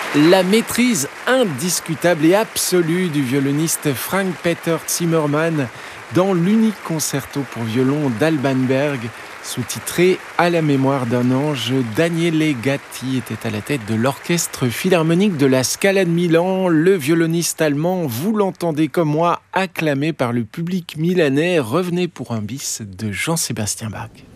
La maîtrise indiscutable et absolue du violoniste Frank-Peter Zimmermann dans l'unique concerto pour violon d'Alban Berg, sous-titré « À la mémoire d'un ange », Daniele Gatti était à la tête de l'orchestre philharmonique de la Scala de Milan. Le violoniste allemand, vous l'entendez comme moi, acclamé par le public milanais, revenait pour un bis de Jean-Sébastien Bach.